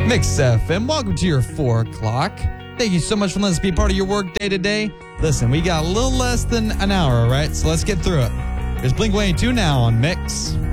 Mix FM, welcome to your 4 o'clock. Thank you so much for letting us be part of your work day today. Listen, we got a little less than an hour, all right? So let's get through it. There's Blink-182 now on Mix.